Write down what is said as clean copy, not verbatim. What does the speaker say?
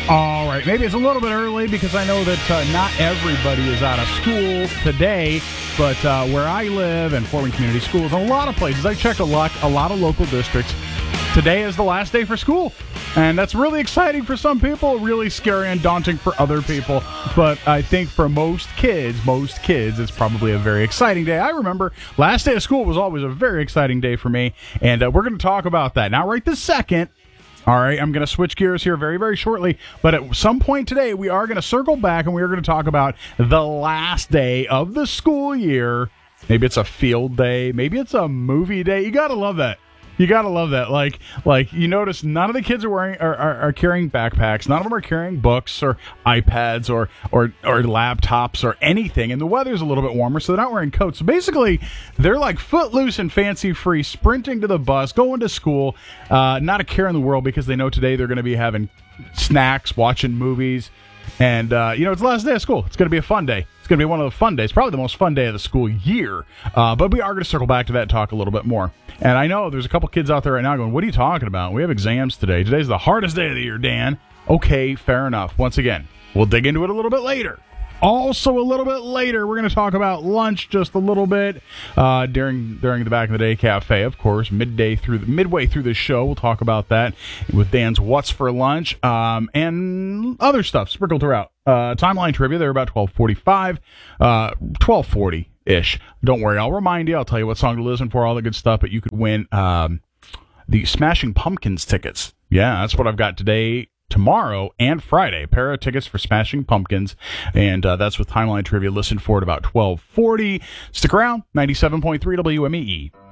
All right, maybe it's a little bit early because I know that not everybody is out of school today, but where I live and Fort Wayne Community Schools, and a lot of places, I checked a lot of local districts, today is the last day for school. And that's really exciting for some people, really scary and daunting for other people. But I think for most kids, it's probably a very exciting day. I remember last day of school was always a very exciting day for me, and we're going to talk about that. Now, right this second, all right, I'm going to switch gears here very, very shortly, but at some point today, we are going to circle back and we are going to talk about the last day of the school year. Maybe it's a field day. Maybe it's a movie day. You got to love that. You gotta love that. Like you notice none of the kids are carrying backpacks. None of them are carrying books or iPads or laptops or anything. And the weather's a little bit warmer, so they're not wearing coats. So basically, they're like footloose and fancy free, sprinting to the bus, going to school, not a care in the world because they know today they're going to be having snacks, watching movies, and it's the last day of school. It's going to be a fun day. It's going to be one of the fun days, probably the most fun day of the school year. But we are going to circle back to that and talk a little bit more. And I know there's a couple kids out there right now going, what are you talking about? We have exams today. Today's the hardest day of the year, Dan. Okay, fair enough. Once again, we'll dig into it a little bit later. Also, a little bit later, we're going to talk about lunch just a little bit during the Back in the Day Cafe, of course. Midway through the show, we'll talk about that with Dan's What's for Lunch and other stuff sprinkled throughout. Timeline trivia, they're about 12:45, 12:40-ish. Don't worry, I'll remind you. I'll tell you what song to listen for, all the good stuff, but you could win the Smashing Pumpkins tickets. Yeah, that's what I've got today, tomorrow, and Friday. A pair of tickets for Smashing Pumpkins, and that's with Timeline Trivia. Listen for it about 12:40. Stick around, 97.3 WMEE.